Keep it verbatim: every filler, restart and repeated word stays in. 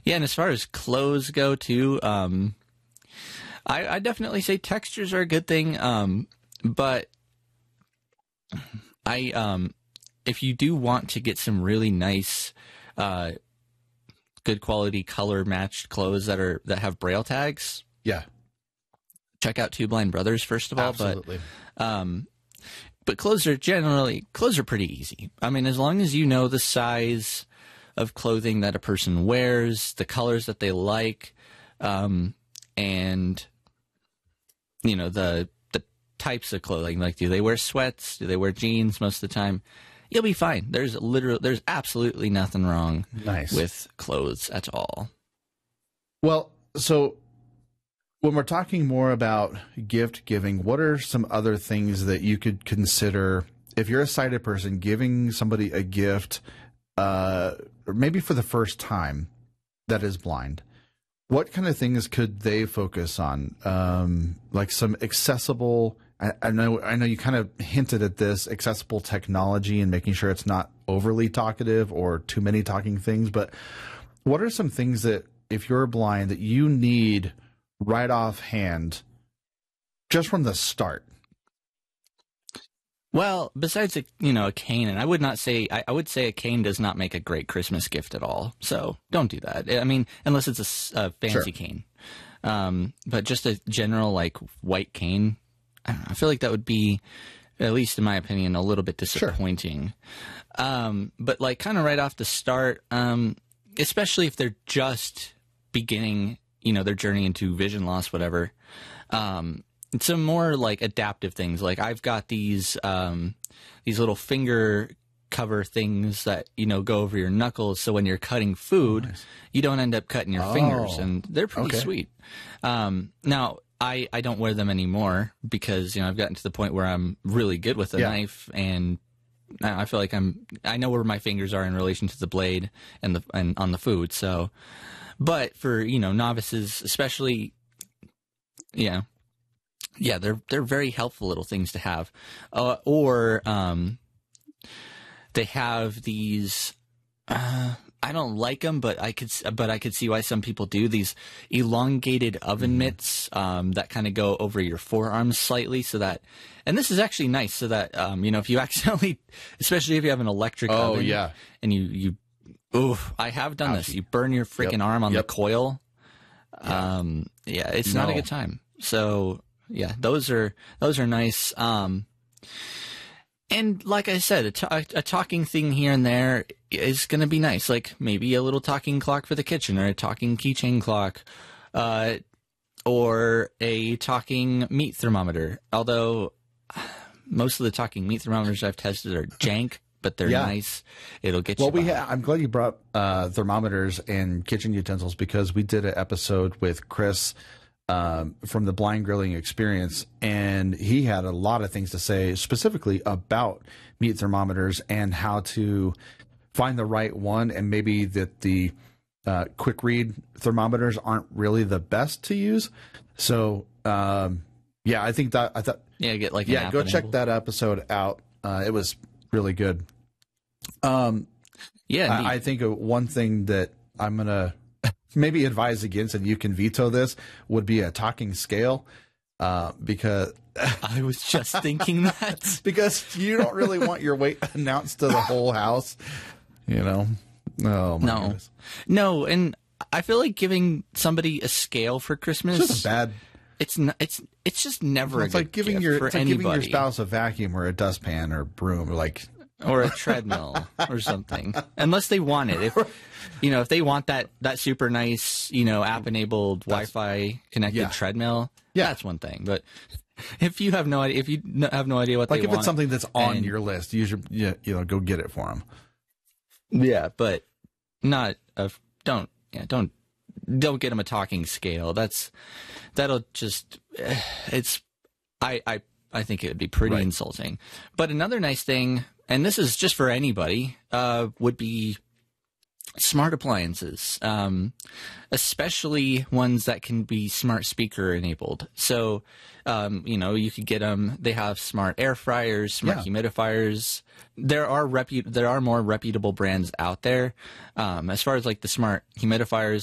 Yeah, and as far as clothes go too, um, I, I definitely say textures are a good thing. Um, but I, um, if you do want to get some really nice, uh, good quality color matched clothes that are that have braille tags, yeah, check out Two Blind Brothers first of all. Absolutely. But, um, but clothes are generally clothes are pretty easy. I mean, as long as you know the size of clothing that a person wears, the colors that they like, um, and you know the the types of clothing. Like, do they wear sweats? Do they wear jeans most of the time? You'll be fine. There's literally there's absolutely nothing wrong nice. with clothes at all. Well, so when we're talking more about gift giving, what are some other things that you could consider if you're a sighted person giving somebody a gift? Uh, or maybe for the first time that is blind, what kind of things could they focus on? Um, like some accessible, I, I know, I know you kind of hinted at this, accessible technology and making sure it's not overly talkative or too many talking things, but what are some things that if you're blind that you need right offhand just from the start? Well, besides a you know a cane, and I would not say I, I would say a cane does not make a great Christmas gift at all. So don't do that. I mean, unless it's a, s- a fancy Sure. cane. Um, but just a general like white cane, I, don't know, I feel like that would be, at least in my opinion, a little bit disappointing. Sure. Um, but like kind of right off the start, um, especially if they're just beginning, you know, their journey into vision loss, whatever. Um, Some more like adaptive things. Like I've got these um, these little finger cover things that you know go over your knuckles, so when you're cutting food, nice. you don't end up cutting your oh, fingers, and they're pretty okay. sweet. Um, now I I don't wear them anymore because you know I've gotten to the point where I'm really good with a yeah. knife, and I feel like I'm I know where my fingers are in relation to the blade and the and on the food. So, but for you know novices, especially, yeah. Yeah, they're they're very helpful little things to have, uh, or um, they have these. Uh, I don't like them, but I could but I could see why some people do these elongated oven mm-hmm. mitts um, that kind of go over your forearms slightly, so that. And this is actually nice, so that um, you know if you accidentally, especially if you have an electric oh, oven, yeah, and you you, oof, I have done Ouch. this. You burn your freaking yep. arm on yep. the coil. Yeah. Um, yeah, it's no. not a good time. So. Yeah, those are those are nice. Um, and like I said, a, t- a talking thing here and there is going to be nice. Like maybe a little talking clock for the kitchen, or a talking keychain clock, uh, or a talking meat thermometer. Although most of the talking meat thermometers I've tested are jank, but they're yeah. nice. It'll get well, you. Well, we ha- I'm glad you brought uh, thermometers and kitchen utensils, because we did an episode with Chris. Um, from the Blind Grilling Experience, and he had a lot of things to say specifically about meat thermometers and how to find the right one, and maybe that the uh, quick read thermometers aren't really the best to use. So um, yeah, I think that I thought yeah, get like yeah, an go app check enabled. that episode out. Uh, it was really good. Um, yeah, I, I think one thing that I'm gonna. maybe advise against, and you can veto this, would be a talking scale, uh, because I was just thinking that because you don't really want your weight announced to the whole house, you know. Oh my no, goodness. no, and I feel like giving somebody a scale for Christmas. It's just a bad. It's not. It's it's just never. It's a like good giving gift your for it's like anybody. giving your spouse a vacuum or a dustpan or broom, or like. Or a treadmill or something, unless they want it. If you know, if they want that that super nice, you know, app enabled Wi-Fi connected yeah. treadmill, yeah, that's one thing. But if you have no idea, if you no, have no idea what like they if want, it's something that's on and, your list, you should you know go get it for them. Yeah, but not a don't yeah don't don't get them a talking scale. That's that'll just it's I I I think it would be pretty right. insulting. But another nice thing. And this is just for anybody, uh, would be smart appliances, um, especially ones that can be smart speaker enabled. So, um, you know, you could get them. They have smart air fryers, smart yeah. humidifiers. There are repu- there are more reputable brands out there. Um, as far as like the smart humidifiers,